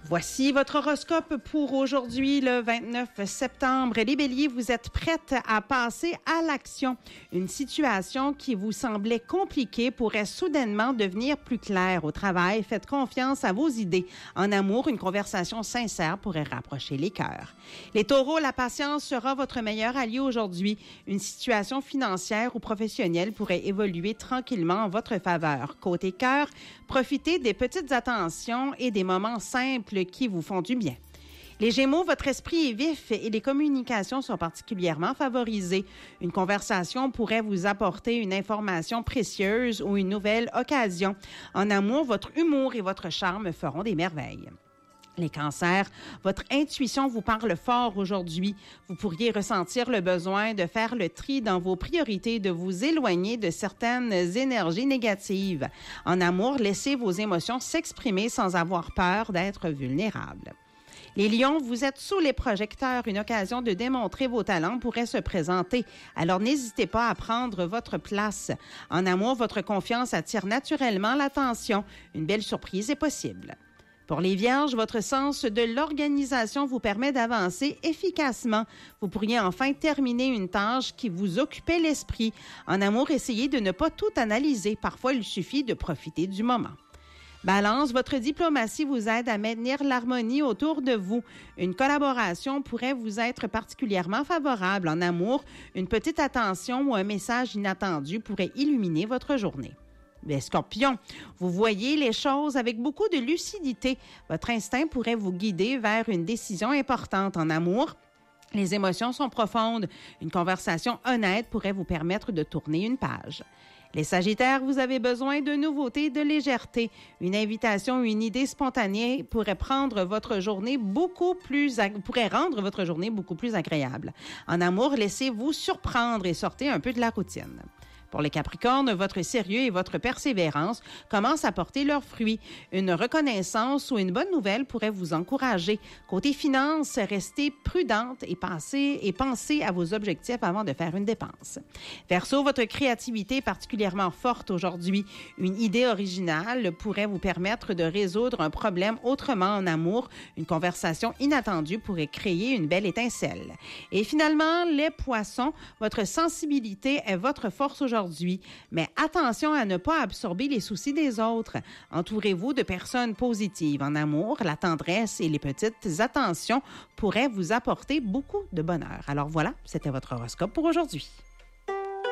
Voici votre horoscope pour aujourd'hui, le 29 septembre. Les béliers, vous êtes prêtes à passer à l'action. Une situation qui vous semblait compliquée pourrait soudainement devenir plus claire. Au travail, faites confiance à vos idées. En amour, une conversation sincère pourrait rapprocher les cœurs. Les taureaux, la patience sera votre meilleur allié aujourd'hui. Une situation financière ou professionnelle pourrait évoluer tranquillement en votre faveur. Côté cœur, profitez des petites attentions et des moments simples qui vous font du bien. Les Gémeaux, votre esprit est vif et les communications sont particulièrement favorisées. Une conversation pourrait vous apporter une information précieuse ou une nouvelle occasion. En amour, votre humour et votre charme feront des merveilles. Les cancers, votre intuition vous parle fort aujourd'hui. Vous pourriez ressentir le besoin de faire le tri dans vos priorités, de vous éloigner de certaines énergies négatives. En amour, laissez vos émotions s'exprimer sans avoir peur d'être vulnérable. Les lions, vous êtes sous les projecteurs. Une occasion de démontrer vos talents pourrait se présenter. Alors n'hésitez pas à prendre votre place. En amour, votre confiance attire naturellement l'attention. Une belle surprise est possible. Pour les Vierges, votre sens de l'organisation vous permet d'avancer efficacement. Vous pourriez enfin terminer une tâche qui vous occupait l'esprit. En amour, essayez de ne pas tout analyser. Parfois, il suffit de profiter du moment. Balance, votre diplomatie vous aide à maintenir l'harmonie autour de vous. Une collaboration pourrait vous être particulièrement favorable. En amour, une petite attention ou un message inattendu pourrait illuminer votre journée. Les Scorpions, vous voyez les choses avec beaucoup de lucidité. Votre instinct pourrait vous guider vers une décision importante. En amour, les émotions sont profondes. Une conversation honnête pourrait vous permettre de tourner une page. Les Sagittaires, vous avez besoin de nouveautés, de légèreté. Une invitation ou une idée spontanée pourrait rendre votre journée beaucoup plus agréable. En amour, laissez-vous surprendre et sortez un peu de la routine. Pour les Capricornes, votre sérieux et votre persévérance commencent à porter leurs fruits. Une reconnaissance ou une bonne nouvelle pourrait vous encourager. Côté finances, restez prudente et pensez à vos objectifs avant de faire une dépense. Verseau, votre créativité est particulièrement forte aujourd'hui. Une idée originale pourrait vous permettre de résoudre un problème autrement. En amour. Une conversation inattendue pourrait créer une belle étincelle. Et finalement, les Poissons, votre sensibilité est votre force aujourd'hui. Mais attention à ne pas absorber les soucis des autres. Entourez-vous de personnes positives. En amour, la tendresse et les petites attentions pourraient vous apporter beaucoup de bonheur. Alors voilà, c'était votre horoscope pour aujourd'hui.